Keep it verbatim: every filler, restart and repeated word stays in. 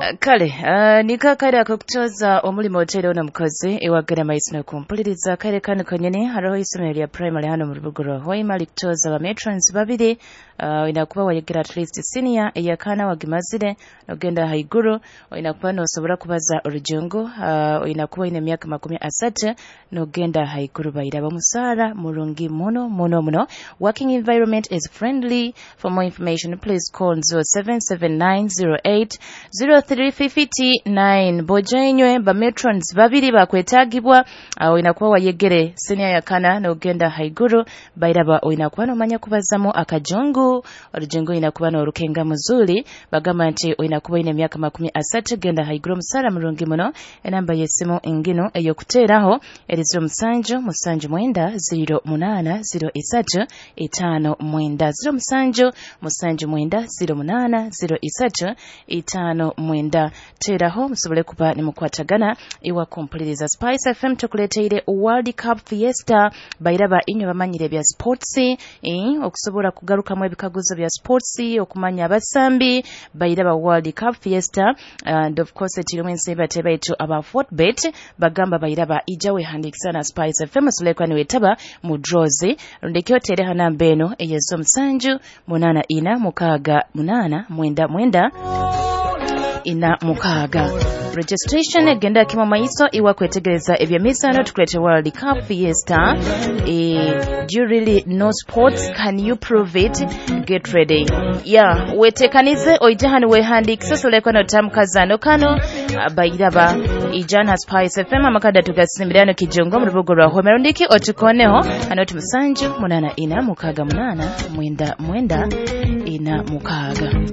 Kale, uh, nikakada akukutoza omulimo otero na mukozi ewagera maisino kumpuliriza kale kanu konyene hariho isomero lya primary hano mu rubuga rwa Hoima likutoza ba matrons babiri uh, inakuba wayegera at least senior eyakana wagimazire ogenda haiguru inakuba nosobora kubaza urujongo uh, inakuba ine myaka makumi asatu nogenda haiguru bayiraba musara murungi muno muno muno. Working environment is friendly. For more information please call zero seven seven nine zero eight zero three five nine. Bojenywe ba matrons babiri bakwetagibwa uh, inakuba wayegere senior yakana nogenda haiguru bayiraba inakuba no manya kubazamo akajongo urujongo inakuba no rukenga muzuli bagamba nti inakuba ine myaka makumi asatu genda haiguru musara murungi muno. Enamba yesimu engino eyokuteraho erizo musanju musanju mwenda zero munana zero isatu itano mwenda zero musanju musanju mwenda zero munana zero isatu itano mwenda. Teraho musobole kuba nimukwatagana iwa kumpuliriza Spice F M tukuleteire World Cup Fiesta bayiraba inyo bamanyire bya sports eh okusobora kugaruka mu ebikaguzo bya sports okumanya abasambi bayiraba World Cup Fiesta and of course tiro mwense batebaitu aba Fortbet bagamba bayiraba ijawe handikisa na Spice F M sulekwa ni wetaba mu draws ndekyo tere hana mbeno eyezo msanju munana ina mukaga munana mwenda mwenda ina mukaga. Registration agenda kima maiso iwa kwetegereza ebya misano tukulete World Cup Fiesta. E, do you really know sports? Can you prove it? Get ready. Yeah, wetekanize oijahani wehandik sasolekwa no tamkazano kano bayiraba ijana Spice F M amakada tugasimiriano kijongo mu rubugo rwa Hoima rundiki otukoneho hano tumusanju munana ina mukaga munana mwenda mwenda ina mukaga.